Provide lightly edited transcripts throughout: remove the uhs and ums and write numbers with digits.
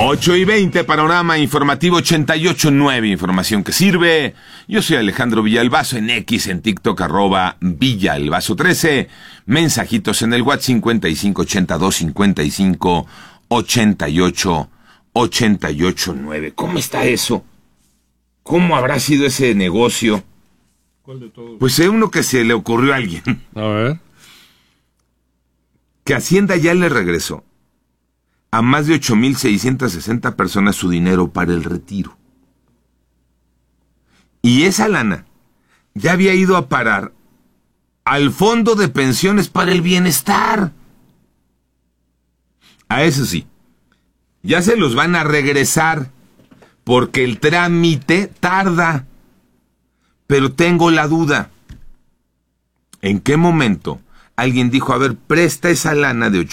8:20, panorama informativo 88.9, información que sirve. Yo soy Alejandro Villalbazo, en X, en TikTok, @Villalbazo13. Mensajitos en el WhatsApp 5582558889. ¿Cómo está eso? ¿Cómo habrá sido ese negocio? ¿Cuál de todos? Pues es uno que se le ocurrió a alguien. A ver. Que Hacienda ya le regresó a más de 8,660 personas su dinero para el retiro. Y esa lana ya había ido a parar al Fondo de Pensiones para el Bienestar. A eso sí, ya se los van a regresar porque el trámite tarda. Pero tengo la duda. ¿En qué momento alguien dijo, a ver, presta esa lana de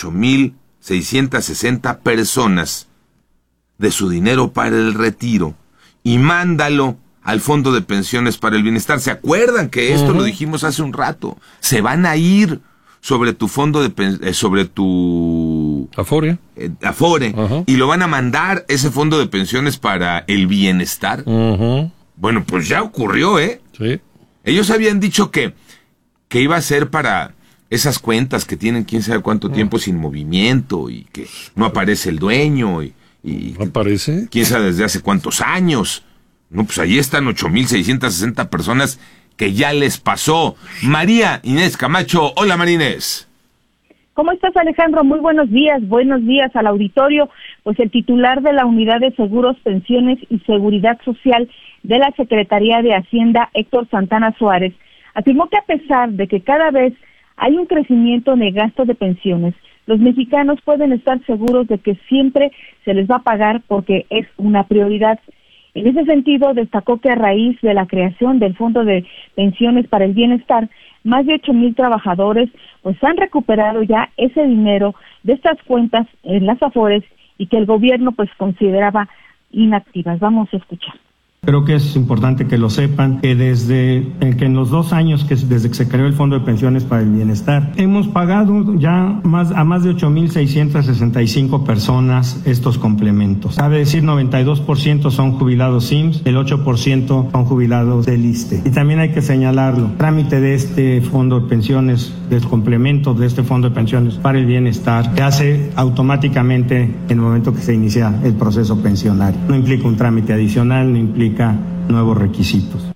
8,660 personas de su dinero para el retiro y mándalo al Fondo de Pensiones para el Bienestar? ¿Se acuerdan que esto lo dijimos hace un rato? Se van a ir sobre tu fondo de sobre tu Afore. Afore, y lo van a mandar ese Fondo de Pensiones para el Bienestar. Bueno, pues ya ocurrió, ¿eh? Sí. Ellos habían dicho que iba a ser para esas cuentas que tienen quién sabe cuánto tiempo sin movimiento y que no aparece el dueño y ¿No aparece? quién sabe desde hace cuántos años. No, pues ahí están 8,660 personas que ya les pasó. María Inés Camacho. Hola, María Inés. ¿Cómo estás, Alejandro? Muy buenos días al auditorio. Pues el titular de la Unidad de Seguros, Pensiones y Seguridad Social de la Secretaría de Hacienda, Héctor Santana Suárez, afirmó que a pesar de que cada vez hay un crecimiento en el gasto de pensiones, los mexicanos pueden estar seguros de que siempre se les va a pagar porque es una prioridad. En ese sentido, destacó que a raíz de la creación del Fondo de Pensiones para el Bienestar, más de 8,000 trabajadores pues han recuperado ya ese dinero de estas cuentas en las Afores y que el gobierno pues consideraba inactivas. Vamos a escuchar. Creo que es importante que lo sepan, que desde que en los 2 años desde que se creó el Fondo de Pensiones para el Bienestar, hemos pagado ya a más de 8,665 personas estos complementos. Cabe decir, 92% son jubilados IMSS, el 8% son jubilados del ISSSTE. Y también hay que señalarlo, el trámite de este Fondo de Pensiones, del complemento de este Fondo de Pensiones para el Bienestar, se hace automáticamente en el momento que se inicia el proceso pensionario. No implica un trámite adicional, no implica nuevos requisitos.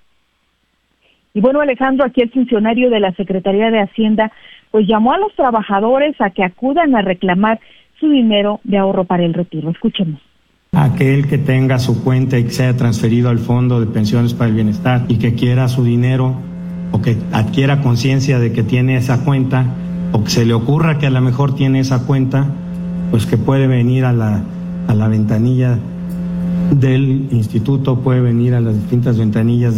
Y bueno, Alejandro, aquí el funcionario de la Secretaría de Hacienda pues llamó a los trabajadores a que acudan a reclamar su dinero de ahorro para el retiro. Escuchemos. Aquel que tenga su cuenta y que se haya transferido al Fondo de Pensiones para el Bienestar y que quiera su dinero o que adquiera conciencia de que tiene esa cuenta o que se le ocurra que a lo mejor tiene esa cuenta, pues que puede venir a la ventanilla del instituto, puede venir a las distintas ventanillas